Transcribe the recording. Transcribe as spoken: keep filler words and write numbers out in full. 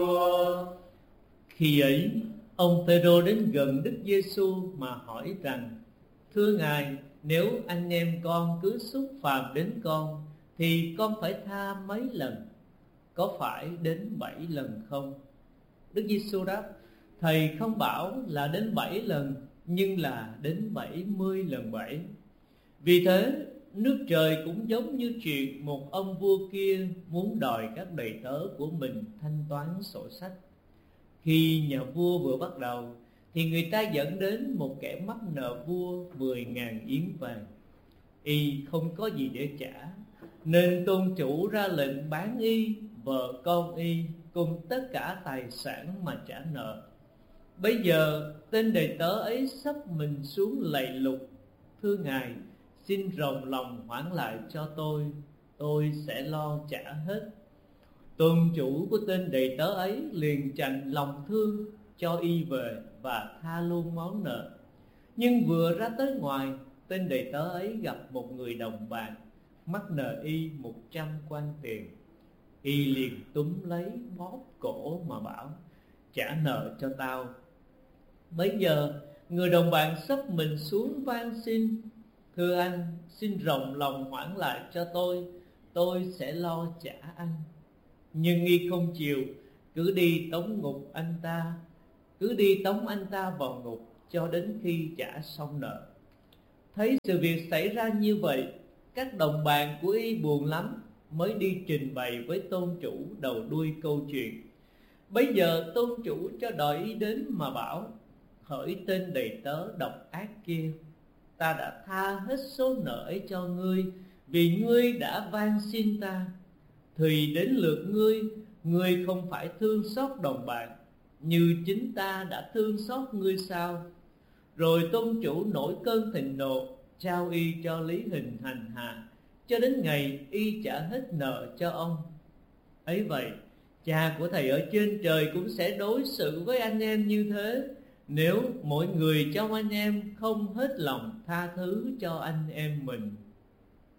Khi ấy, ông Phêrô đến gần Đức Giêsu mà hỏi rằng: Thưa Ngài, nếu anh em con cứ xúc phạm đến con, thì con phải tha mấy lần? Có phải đến bảy lần không? Đức Giêsu đáp: Thầy không bảo là đến bảy lần, nhưng là đến bảy mươi lần bảy. Vì thế, nước trời cũng giống như chuyện một ông vua kia muốn đòi các đầy tớ của mình thanh toán sổ sách. Khi nhà vua vừa bắt đầu, thì người ta dẫn đến một kẻ mắc nợ vua mười ngàn yến vàng. Y không có gì để trả, nên tôn chủ ra lệnh bán y, vợ con y cùng tất cả tài sản mà trả nợ. Bây giờ tên đầy tớ ấy xấp mình xuống lạy lục: Thưa Ngài, xin rộng lòng hoãn lại cho tôi, tôi sẽ lo trả hết. Tôn chủ của tên đầy tớ ấy liền chạnh lòng thương, cho y về và tha luôn món nợ. Nhưng vừa ra tới ngoài, tên đầy tớ ấy gặp một người đồng bạc mắc nợ y một trăm quan tiền. Y liền túm lấy bóp cổ mà bảo: Trả nợ cho tao. Bấy giờ người đồng bạn xấp mình xuống van xin: Thưa anh, xin rộng lòng hoãn lại cho tôi, tôi sẽ lo trả anh. Nhưng y không chịu, cứ đi tống ngục anh ta, cứ đi tống anh ta vào ngục cho đến khi trả xong nợ. Thấy sự việc xảy ra như vậy, các đồng bạn của y buồn lắm, mới đi trình bày với tôn chủ đầu đuôi câu chuyện. Bấy giờ tôn chủ cho đòi y đến mà bảo: Hỡi tên đầy tớ độc ác kia, ta đã tha hết số nợ ấy cho ngươi, vì ngươi đã van xin ta. Thì đến lượt ngươi, ngươi không phải thương xót đồng bạn như chính ta đã thương xót ngươi sao? Rồi tôn chủ nổi cơn thịnh nộ, trao y cho lý hình hành hạ, cho đến ngày y trả hết nợ cho ông. Ấy vậy, Cha của thầy ở trên trời cũng sẽ đối xử với anh em như thế, nếu mỗi người trong anh em không hết lòng tha thứ cho anh em mình.